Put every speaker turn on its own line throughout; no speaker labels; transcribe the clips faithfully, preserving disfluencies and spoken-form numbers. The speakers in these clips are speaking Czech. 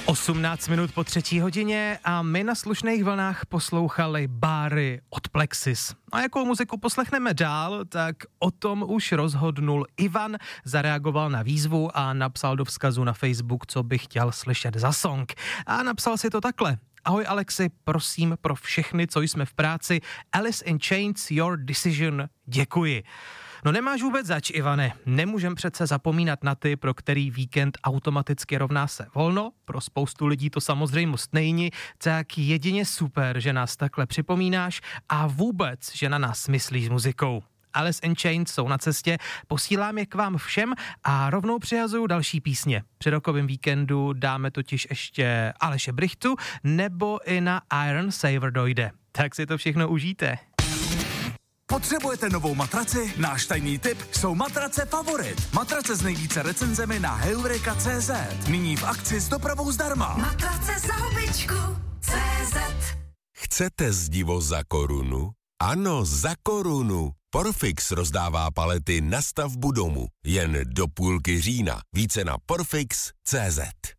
osmnáct minut po třetí hodině a my na slušných vlnách poslouchali Báry od Plexis. A jakou muziku poslechneme dál, tak o tom už rozhodnul Ivan, zareagoval na výzvu a napsal do vzkazu na Facebook, co by chtěl slyšet za song. A napsal si to takhle. Ahoj Alexi, prosím pro všechny, co jsme v práci, Alice in Chains, Your Decision, děkuji. No nemáš vůbec zač, Ivane, nemůžem přece zapomínat na ty, pro který víkend automaticky rovná se volno, pro spoustu lidí to samozřejmost není, tak jedině super, že nás takhle připomínáš a vůbec, že na nás myslíš s muzikou. Alice in Chains jsou na cestě, posílám je k vám všem a rovnou přihazuju další písně. Při rokovém víkendu dáme totiž ještě Aleše Brychtu nebo i na Iron Saver dojde. Tak si to všechno užijte.
Potřebujete novou matraci? Náš tajný tip jsou matrace Favorit. Matrace s nejvíce recenzemi na heureka tečka cé zet. Nyní v akci s dopravou zdarma.
Matrace za hubičku tečka cé zet.
Chcete zdivo za korunu? Ano, za korunu. Porfix rozdává palety na stavbu domu. Jen do půlky října. Více na porfix tečka cé zet.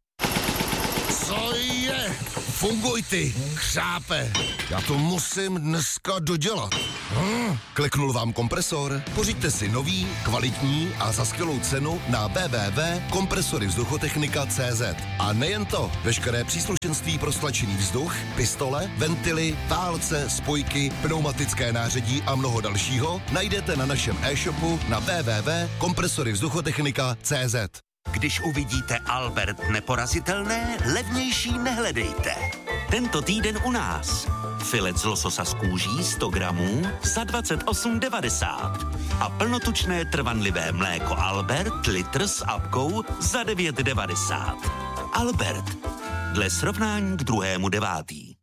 Co je? Funguj ty, chřápe. Já to musím dneska dodělat. Hm. Kliknul vám kompresor? Pořiďte si nový, kvalitní a za skvělou cenu na w w w tečka kompresory vzduchotechnika tečka cé zet. A nejen to, veškeré příslušenství pro stlačený vzduch, pistole, ventily, válce, spojky, pneumatické nářadí a mnoho dalšího najdete na našem e-shopu na w w w tečka kompresory vzduchotechnika tečka cé zet.
Když uvidíte Albert neporazitelné, levnější nehledejte. Tento týden u nás. Filet z lososa z kůží sto gramů za dvacet osm devadesát. A plnotučné trvanlivé mléko Albert litr s apkou za devět devadesát. Albert. Dle srovnání k druhému devátý.